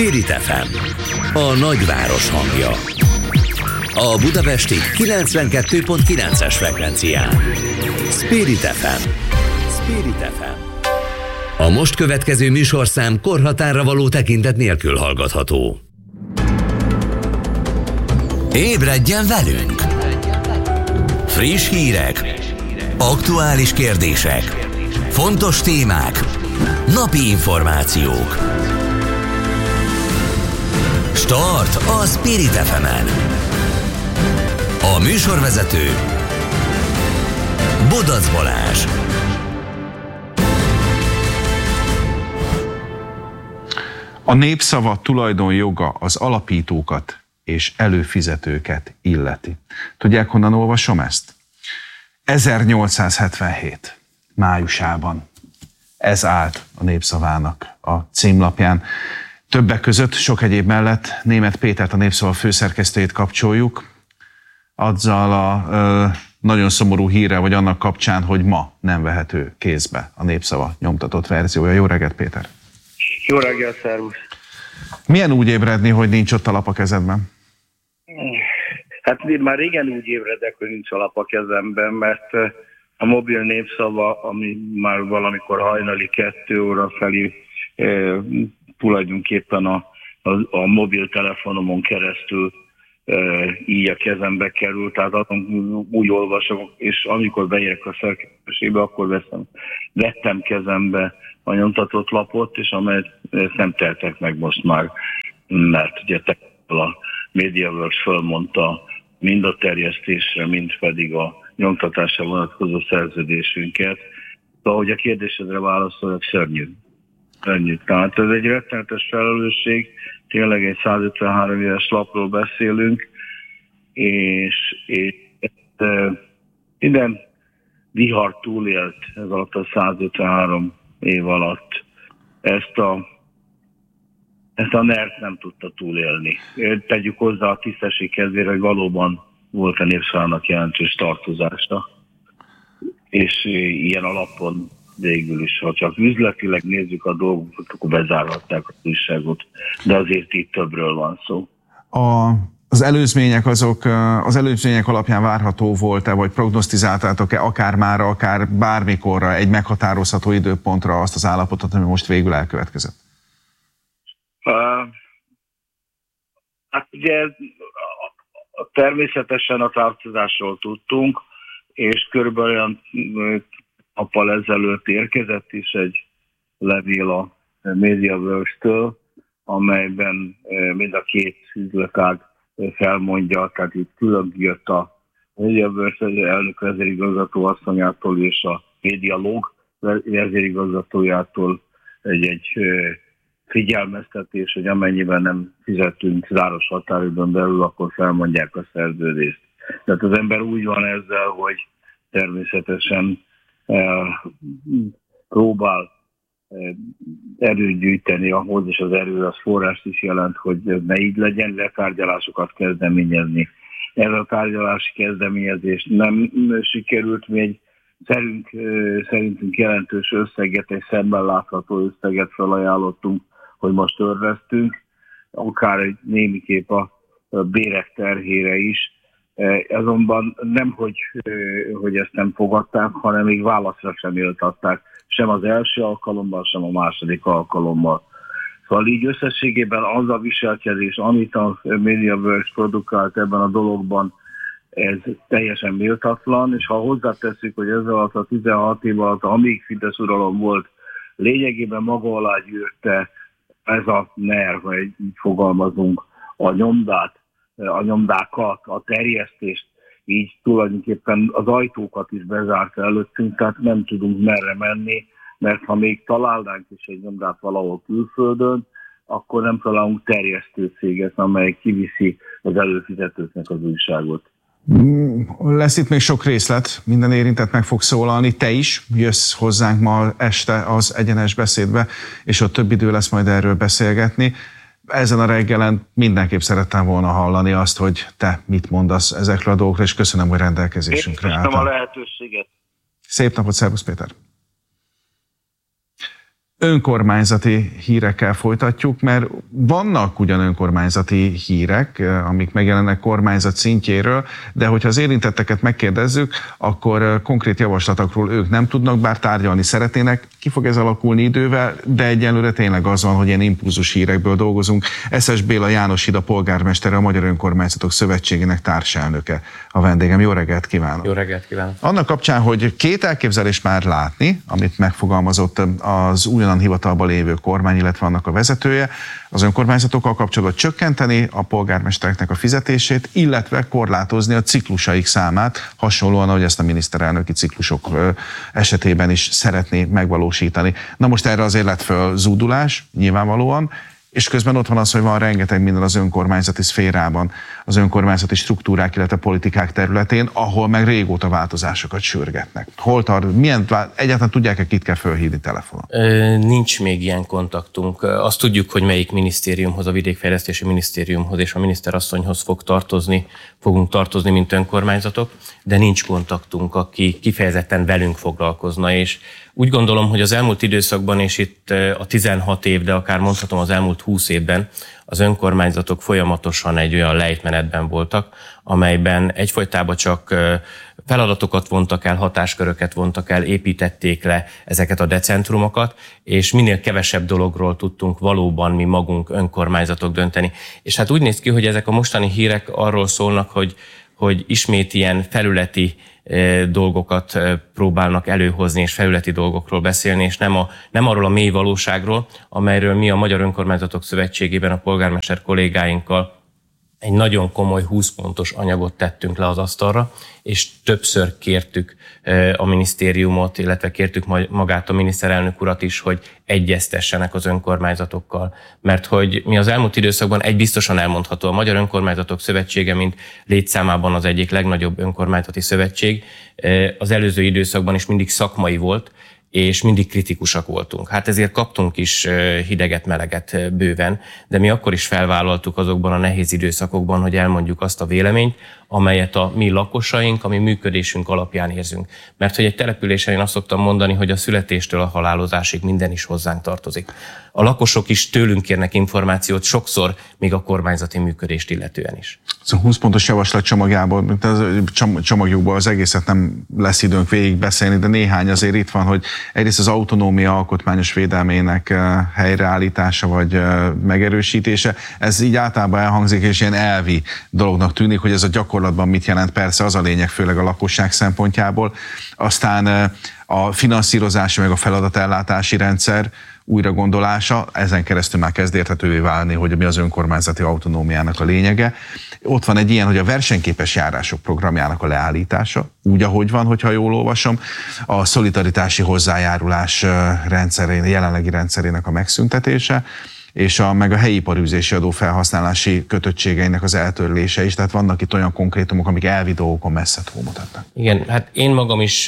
Spirit FM, a nagyváros hangja. A budapesti 92.9-es frekvencián. Spirit FM. Spirit FM. A most következő műsorszám korhatárra való tekintet nélkül hallgatható. Ébredjen velünk! Friss hírek, aktuális kérdések, fontos témák, napi információk. Start a Spirit FM-en. A műsorvezető Bodac Balázs. A népszava tulajdonjoga az alapítókat és előfizetőket illeti. Tudják, honnan olvasom ezt? 1877. májusában ez állt a Népszavának a címlapján. Többek között, sok egyéb mellett Németh Pétert, a Népszava főszerkesztőjét kapcsoljuk, azzal a nagyon szomorú hírrel, vagy annak kapcsán, hogy ma nem vehető kézbe a Népszava nyomtatott verziója. Jó reggelt, Péter! Jó reggelt, szervusz! Milyen úgy ébredni, hogy nincs ott a lap a kezedben? Hát én már régen úgy ébredek, hogy nincs a lap a kezemben, mert a mobil Népszava, ami már valamikor hajnali 2 óra felé tulajdonképpen a mobiltelefonomon keresztül így a kezembe került, tehát úgy olvasok, és amikor beérek a szerkesztőségbe, akkor vettem kezembe a nyomtatott lapot, és amelyet nem teltek meg most már, mert ugye a MediaWorks fölmondta mind a terjesztésre, mind pedig a nyomtatásra vonatkozó szerződésünket. De ahogy a kérdésedre válaszoljak, szörnyű. Tehát ez egy rettenetes felelősség, tényleg egy 153 éves lapról beszélünk, és minden vihar túlélt ez alatt a 153 év alatt. Ezt a NERT nem tudta túlélni. Tegyük hozzá a tisztesség kedvére, hogy valóban volt a Népszavának jelentős tartozása, és ilyen alapon végül is, ha csak üzletileg nézzük a dolgokat, akkor bezárhatták az újságot, de azért itt többről van szó. Az előzmények alapján várható volt-e, vagy prognosztizáltátok-e akár mára, akár bármikorra egy meghatározható időpontra azt az állapotot, ami most végül elkövetkezett? Hát ugye természetesen a tartozásról tudtunk, és körülbelül olyan nappal ezelőtt érkezett is egy levél a MediaWorks-től, amelyben mind a két üzletág felmondja, tehát itt külön jött a MediaWorks elnök vezérigazgató asszonyától és a Medialog vezérigazgatójától egy figyelmeztetés, hogy amennyiben nem fizetünk záros határidőn belül, akkor felmondják a szerződést. Tehát az ember úgy van ezzel, hogy természetesen próbál erőt gyűjteni ahhoz, és az erő az forrást is jelent, hogy ne így legyen, de tárgyalásokat kezdeményezni. Ez a tárgyalási kezdeményezés nem sikerült, mi egy szerintünk jelentős összeget, egy szemben látható összeget felajánlottunk, hogy most törlesztünk, akár egy némiképp a bérek terhére is. Azonban nem, hogy ezt nem fogadták, hanem még válaszra sem éltatták, sem az első alkalommal, sem a második alkalommal. Szóval így összességében az a viselkedés, amit a MediaWorks produkált ebben a dologban, ez teljesen méltatlan, és ha hozzátesszük, hogy ezzel alatt a 16 év alatt, amíg Fidesz uralom volt, lényegében maga alá gyűrte ez a NER, vagy így fogalmazunk, a nyomdákat, a terjesztést, így tulajdonképpen az ajtókat is bezárta előttünk, tehát nem tudunk merre menni, mert ha még találnánk is egy nyomdát valahol külföldön, akkor nem találunk terjesztő céget, amely kiviszi az előfizetőknek az újságot. Lesz itt még sok részlet, minden érintett meg fog szólalni, te is jössz hozzánk ma este az Egyenes Beszédbe, és ott több idő lesz majd erről beszélgetni. Ezen a reggelen mindenképp szerettem volna hallani azt, hogy te mit mondasz ezekről a dolgokra, és köszönöm, hogy rendelkezésünkre álltál. Köszönöm a lehetőséget. Szép napot, szervusz Péter! önkormányzati hírekkel folytatjuk, mert vannak ugyan önkormányzati hírek, amik megjelennek kormányzat szintjéről, de hogyha az érintetteket megkérdezzük, akkor konkrét javaslatokról ők nem tudnak, bár tárgyalni szeretnének. Ki fog ez alakulni idővel, de egyelőre tényleg az van, hogy ilyen impulzus hírekből dolgozunk. Eszes Béla János Hida polgármestere, a Magyar Önkormányzatok Szövetségének társelnöke a vendégem. Jó reggelt kívánok! Jó reggelt kívánok! Annak kapcsán, hogy két elképzelés már látni, amit megfogalmazott az újonnan hivatalban lévő kormány, illetve annak a vezetője, az önkormányzatokkal kapcsolatban csökkenteni a polgármestereknek a fizetését, illetve korlátozni a ciklusaik számát, hasonlóan, ahogy ezt a miniszterelnöki ciklusok esetében is szeretné megvalósítani. Na most erre azért lett föl zúdulás, nyilvánvalóan, és közben ott van az, hogy van rengeteg minden az önkormányzati szférában, az önkormányzati struktúrák, illetve politikák területén, ahol meg régóta változásokat sürgetnek. Hol tart, egyáltalán tudják-e, kit kell fölhívni telefonon? Nincs még ilyen kontaktunk. Azt tudjuk, hogy melyik minisztériumhoz, a Vidékfejlesztési Minisztériumhoz és a miniszterasszonyhoz fogunk tartozni, mint önkormányzatok, de nincs kontaktunk, aki kifejezetten velünk foglalkozna, és úgy gondolom, hogy az elmúlt időszakban, és itt a 16 év, de akár mondhatom az elmúlt 20 évben az önkormányzatok folyamatosan egy olyan lejtmenetben voltak, amelyben egyfolytában csak feladatokat vontak el, hatásköröket vontak el, építették le ezeket a decentrumokat, és minél kevesebb dologról tudtunk valóban mi magunk önkormányzatok dönteni. És hát úgy néz ki, hogy ezek a mostani hírek arról szólnak, hogy ismét ilyen felületi dolgokat próbálnak előhozni, és felületi dolgokról beszélni, és nem arról a mély valóságról, amelyről mi a Magyar Önkormányzatok Szövetségében a polgármester kollégáinkkal egy nagyon komoly 20 pontos anyagot tettünk le az asztalra, és többször kértük a minisztériumot, illetve kértük magát a miniszterelnök urat is, hogy egyeztessenek az önkormányzatokkal. Mert hogy mi az elmúlt időszakban egy biztosan elmondható, a Magyar Önkormányzatok Szövetsége, mint létszámában az egyik legnagyobb önkormányzati szövetség, az előző időszakban is mindig szakmai volt, és mindig kritikusak voltunk. Hát ezért kaptunk is hideget, meleget bőven, de mi akkor is felvállaltuk azokban a nehéz időszakokban, hogy elmondjuk azt a véleményt, amelyet a mi lakosaink, a mi működésünk alapján érzünk. Mert hogy egy településen én azt szoktam mondani, hogy a születéstől a halálozásig minden is hozzánk tartozik. A lakosok is tőlünk kérnek információt, sokszor még a kormányzati működést illetően is. Ez a 20 pontos javaslat csomagjukból az egészet nem lesz időnk végigbeszélni, de néhány azért itt van, hogy egyrészt az autonómia alkotmányos védelmének helyreállítása vagy megerősítése. Ez így általában elhangzik, és ilyen elvi dolognak tűnik, hogy ez a gyakorlatban mit jelent, persze az a lényeg, főleg a lakosság szempontjából. Aztán a finanszírozási meg a feladatellátási rendszer újragondolása, ezen keresztül már kezd érthetővé válni, hogy mi az önkormányzati autonómiának a lényege. Ott van egy ilyen, hogy a versenyképes járások programjának a leállítása, úgy, ahogy van, hogyha jól olvasom, a szolidaritási hozzájárulás jelenlegi rendszerének a megszüntetése, és meg a helyi iparűzési adó felhasználási kötöttségeinek az eltörlése is, tehát vannak itt olyan konkrétumok, amik elvi dolgokon messze túlmutatnak. Igen, hát én magam is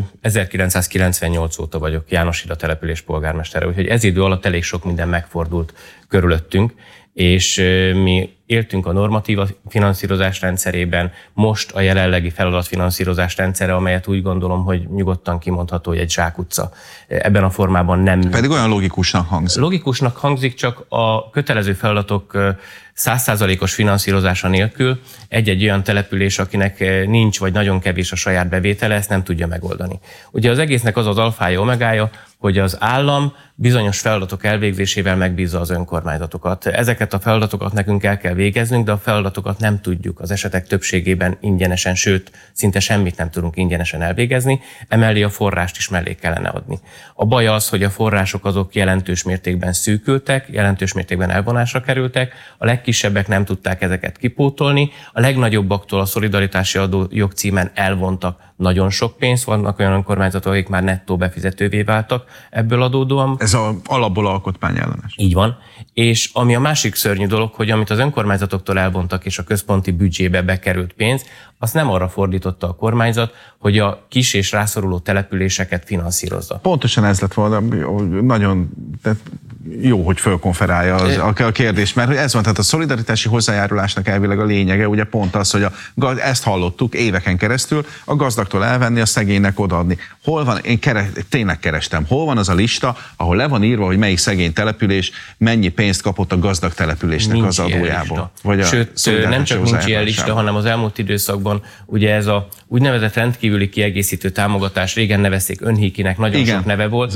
1998 óta vagyok János Hida település polgármestere, úgyhogy ez idő alatt elég sok minden megfordult körülöttünk, és mi éltünk a normatív finanszírozás rendszerében, most a jelenlegi feladatfinanszírozás rendszere, amelyet úgy gondolom, hogy nyugodtan kimondható, hogy egy zsákutca. Ebben a formában nem... Pedig olyan logikusnak hangzik. Logikusnak hangzik, csak a kötelező feladatok 100%-os finanszírozása nélkül egy-egy olyan település, akinek nincs vagy nagyon kevés a saját bevétele, ezt nem tudja megoldani. Ugye az egésznek az az alfája, omegája, hogy az állam bizonyos feladatok elvégzésével megbízza az önkormányzatokat. Ezeket a feladatokat nekünk el kell végeznünk, de a feladatokat nem tudjuk az esetek többségében ingyenesen, sőt, szinte semmit nem tudunk ingyenesen elvégezni, emellé a forrást is mellé kellene adni. A baj az, hogy a források azok jelentős mértékben szűkültek, jelentős mértékben elvonásra kerültek, a legkisebbek nem tudták ezeket kipótolni, a legnagyobbaktól a szolidaritási adó jogcímen elvontak nagyon sok pénzt, vannak olyan önkormányzatok, akik már nettó befizetővé váltak ebből adódóan. Ez alapból alkotmányellenes. Így van. És ami a másik szörnyű dolog, hogy amit az önkormányzatoktól elvontak és a központi büdzsébe bekerült pénz, azt nem arra fordította a kormányzat, hogy a kis és rászoruló településeket finanszírozza. Pontosan ez lett volna, nagyon jó, hogy fölkonferálja a kérdést, mert ez van, tehát a szolidaritási hozzájárulásnak elvileg a lényege, ugye pont az, hogy ezt hallottuk éveken keresztül, a gazdagtól elvenni, a szegénynek odaadni. Hol van, én tényleg kerestem, hol van az a lista, ahol le van írva, hogy melyik szegény település mennyi pénzt kapott a gazdag településnek nincs az adójából? Sőt, nem csak nincs ilyen lista, hanem az elmúlt időszakban ugye ez a úgynevezett rendkívüli kiegészítő támogatás, régen nevezték önhíkinek, nagyon sok neve volt.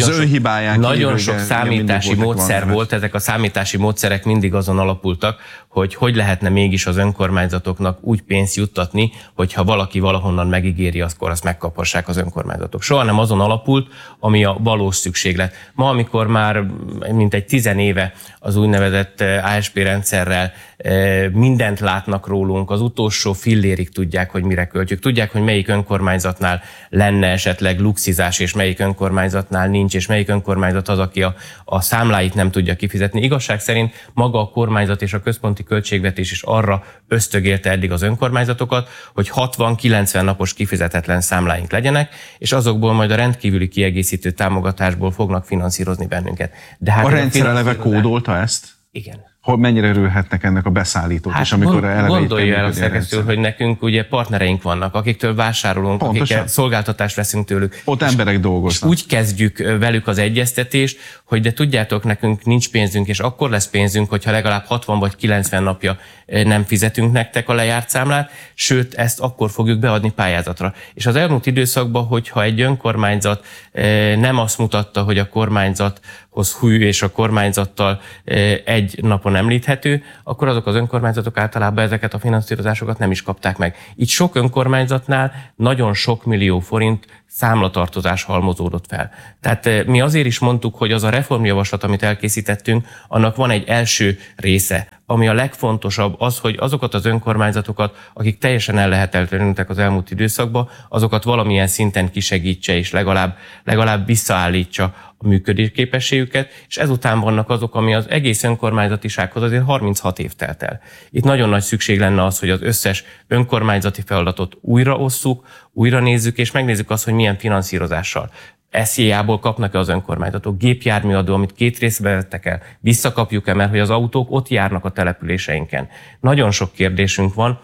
Nagyon sok számítási módszer volt, ezek a számítási módszerek mindig azon alapultak, hogy lehetne mégis az önkormányzatoknak úgy pénzt juttatni, hogyha valaki valahonnan megígéri, akkor azt megkaphassák az önkormányzatok. Soha nem azon alapult, ami a valós szükséglet. Ma, amikor már mintegy 10 éve az úgynevezett ASP rendszerrel mindent látnak rólunk, az utolsó fillérig tudják, hogy mire költjük. Tudják, hogy melyik önkormányzatnál lenne esetleg luxizás, és melyik önkormányzatnál nincs, és melyik önkormányzat az, aki a számláit nem tudja kifizetni. Igazság szerint maga a kormányzat és a központi költségvetés is arra ösztögélte eddig az önkormányzatokat, hogy 60-90 napos kifizetetlen számláink legyenek, és azokból majd a rendkívüli kiegészítő támogatásból fognak finanszírozni bennünket. De hát a rendszer eleve kódolta ezt? Igen. Hogy mennyire örülhetnek ennek a beszállítók, és amikor gondolja el a szerkesztő, hogy nekünk ugye partnereink vannak, akiktől vásárolunk, akikkel szolgáltatást veszünk tőlük. Ott emberek dolgoznak. Úgy kezdjük velük az egyeztetést, hogy de tudjátok, nekünk nincs pénzünk, és akkor lesz pénzünk, hogyha legalább 60 vagy 90 napja nem fizetünk nektek a lejárt számlát, sőt, ezt akkor fogjuk beadni pályázatra. És az elmúlt időszakban, hogyha egy önkormányzat nem azt mutatta, hogy a kormányzathoz hű és a kormányzattal egy napon említhető, akkor azok az önkormányzatok általában ezeket a finanszírozásokat nem is kapták meg. Így sok önkormányzatnál nagyon sok millió forint számlatartozás halmozódott fel. Tehát mi azért is mondtuk, hogy az a reformjavaslat, amit elkészítettünk, annak van egy első része, ami a legfontosabb az, hogy azokat az önkormányzatokat, akik teljesen ellehetetlenültek az elmúlt időszakban, azokat valamilyen szinten kisegítse és legalább visszaállítsa a működésképességüket, és ezután vannak azok, ami az egész önkormányzatisághoz azért 36 év telt el. Itt nagyon nagy szükség lenne az, hogy az összes önkormányzati feladatot újra osszuk, újra nézzük, és megnézzük azt, hogy milyen finanszírozással. SZIA-ból kapnak-e az önkormányzatok, gépjárműadó, amit 2 részbe vettek el, visszakapjuk-e, mert hogy az autók ott járnak a településeinken. Nagyon sok kérdésünk van,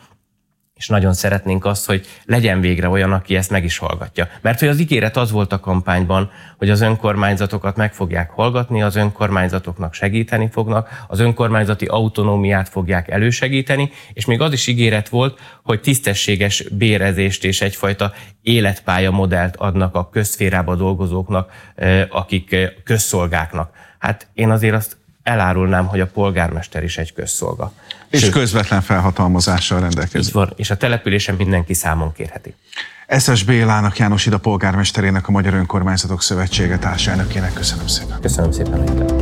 és nagyon szeretnénk azt, hogy legyen végre olyan, aki ezt meg is hallgatja. Mert hogy az ígéret az volt a kampányban, hogy az önkormányzatokat meg fogják hallgatni, az önkormányzatoknak segíteni fognak, az önkormányzati autonómiát fogják elősegíteni, és még az is ígéret volt, hogy tisztességes bérezést és egyfajta életpálya modellt adnak a közszférába dolgozóknak, akik közszolgáknak. Hát én azért azt elárulnám, hogy a polgármester is egy közszolga. És közvetlen felhatalmazással rendelkezik. Így van, és a településen mindenki számon kérheti. Eszes Bélának, János Ida polgármesterének, a Magyar Önkormányzatok Szövetsége társelnökének köszönöm szépen. Köszönöm szépen.